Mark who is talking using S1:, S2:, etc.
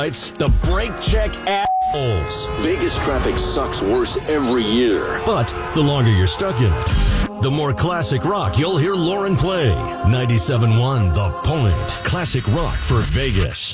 S1: It's the Brake Check assholes.
S2: Vegas traffic sucks worse every year.
S1: But the longer you're stuck in it, the more classic rock you'll hear Lauren play. 97.1 The Point. Classic rock for Vegas.